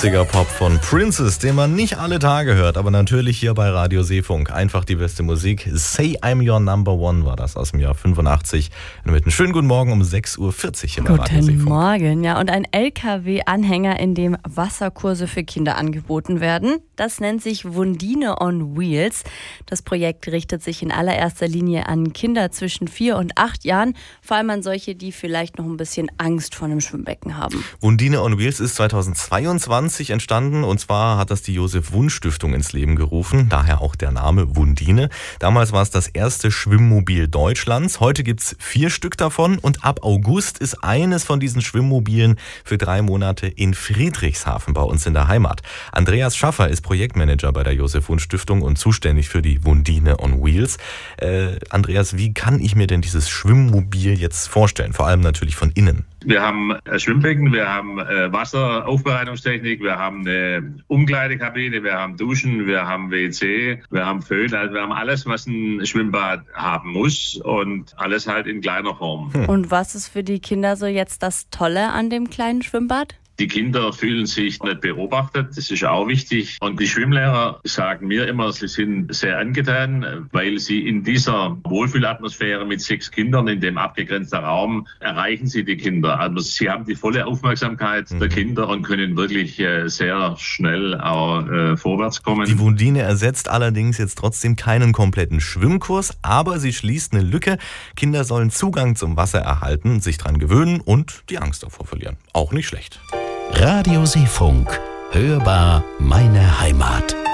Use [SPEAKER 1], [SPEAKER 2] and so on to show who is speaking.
[SPEAKER 1] 80er-Pop von Princess, den man nicht alle Tage hört, aber natürlich hier bei Radio Seefunk. Einfach die beste Musik. Say I'm Your Number One war das aus dem Jahr 85. Und mit einem schönen guten Morgen um 6.40 Uhr hier bei Radio Seefunk.
[SPEAKER 2] Guten Morgen, ja. Und ein LKW-Anhänger, in dem Wasserkurse für Kinder angeboten werden. Das nennt sich Wundine on Wheels. Das Projekt richtet sich in allererster Linie an Kinder zwischen 4 und 8 Jahren. Vor allem an solche, die vielleicht noch ein bisschen Angst vor einem Schwimmbecken haben.
[SPEAKER 1] Wundine on Wheels ist 2022 entstanden, und zwar hat das die Josef-Wunsch-Stiftung ins Leben gerufen, daher auch der Name Wundine. Damals war es das erste Schwimmmobil Deutschlands, heute gibt es 4 Stück davon und ab August ist eines von diesen Schwimmmobilen für 3 Monate in Friedrichshafen bei uns in der Heimat. Andreas Schaffer ist Projektmanager bei der Josef-Wunsch-Stiftung und zuständig für die Wundine on Wheels. Andreas, wie kann ich mir denn dieses Schwimmmobil jetzt vorstellen, vor allem natürlich von innen?
[SPEAKER 3] Wir haben ein Schwimmbecken, wir haben Wasseraufbereitungstechnik, wir haben eine Umkleidekabine, wir haben Duschen, wir haben WC, wir haben Föhn, also wir haben alles, was ein Schwimmbad haben muss, und alles halt in kleiner Form.
[SPEAKER 2] Und was ist für die Kinder so jetzt das Tolle an dem kleinen Schwimmbad?
[SPEAKER 3] Die Kinder fühlen sich nicht beobachtet, das ist auch wichtig. Und die Schwimmlehrer sagen mir immer, sie sind sehr angetan, weil sie in dieser Wohlfühlatmosphäre mit 6 Kindern in dem abgegrenzten Raum erreichen sie die Kinder. Also sie haben die volle Aufmerksamkeit der Kinder und können wirklich sehr schnell auch vorwärts kommen.
[SPEAKER 1] Die Wundine ersetzt allerdings jetzt trotzdem keinen kompletten Schwimmkurs, aber sie schließt eine Lücke. Kinder sollen Zugang zum Wasser erhalten, sich dran gewöhnen und die Angst davor verlieren. Auch nicht schlecht.
[SPEAKER 4] Radio Seefunk. Hörbar meine Heimat.